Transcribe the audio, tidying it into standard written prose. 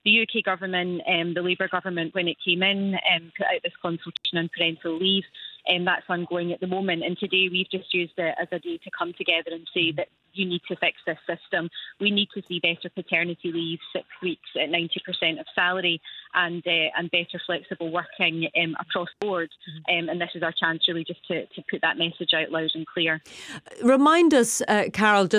The UK government, the Labour government, when it came in, put out this consultation on parental leave. That's ongoing at the moment. And today we've just used it as a day to come together and say that you need to fix this system. We need to see better paternity leave, 6 weeks at 90% of salary, and better flexible working across the board. And this is our chance really just to put that message out loud and clear. Remind us, Carol,